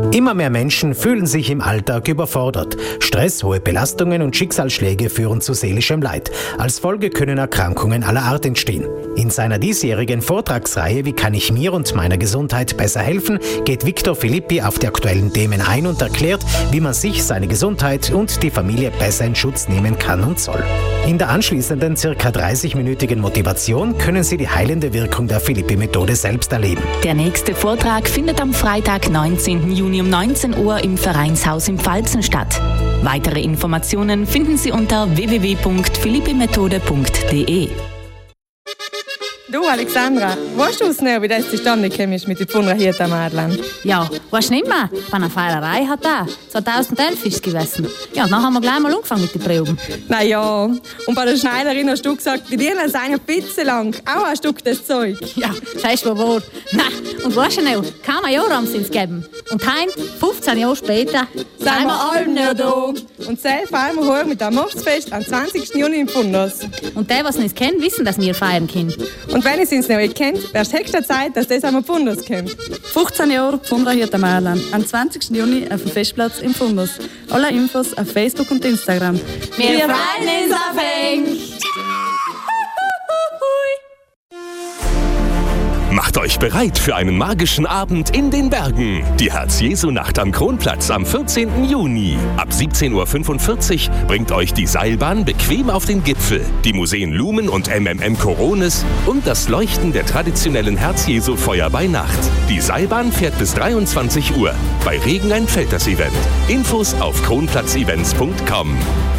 Immer mehr Menschen fühlen sich im Alltag überfordert. Stress, hohe Belastungen und Schicksalsschläge führen zu seelischem Leid. Als Folge können Erkrankungen aller Art entstehen. In seiner diesjährigen Vortragsreihe Wie kann ich mir und meiner Gesundheit besser helfen, geht Victor Filippi auf die aktuellen Themen ein und erklärt, wie man sich, seine Gesundheit und die Familie besser in Schutz nehmen kann und soll. In der anschließenden ca. 30-minütigen Motivation können Sie die heilende Wirkung der Filippi-Methode selbst erleben. Der nächste Vortrag findet am Freitag, 19. Juni um 19 Uhr im Vereinshaus im Pfalzen statt. Weitere Informationen finden Sie unter www.philippimethode.de. Du, Alexandra, weißt du wie das zustande gekommen ist mit den Pfundrahierten Mädchen? Ja, weißt du nicht mehr? Bei einer Feierei hat er. 2011 ist es gewesen. Ja, und dann haben wir gleich mal angefangen mit den Proben. Na ja, und bei der Schneiderin hast du gesagt, die Birnen seien ein bisschen lang. Auch ein Stück das Zeug. Ja, sagst du wohl. Na, und weißt du noch, kaum ein Jahr haben sie uns gegeben. Und heute, 15 Jahre später, sind wir alle noch da. Und selbst feiern wir heute mit dem Mostsfest am 20. Juni im Fundus. Und die, was nicht kennen, wissen, dass wir feiern können. Und wenn ihr es nicht kennt, wäre es höchste Zeit, dass das am Fundus kommt. 15 Jahre Pfundrahierten Mädchen. Am 20. Juni auf dem Festplatz im Fundus. Alle Infos auf Facebook und Instagram. Wir freuen uns auf euch! Macht euch bereit für einen magischen Abend in den Bergen. Die Herz-Jesu-Nacht am Kronplatz am 14. Juni. Ab 17.45 Uhr bringt euch die Seilbahn bequem auf den Gipfel. Die Museen Lumen und Koronis und das Leuchten der traditionellen Herz-Jesu-Feuer bei Nacht. Die Seilbahn fährt bis 23 Uhr. Bei Regen ein Felders-Event. Infos auf kronplatzevents.com.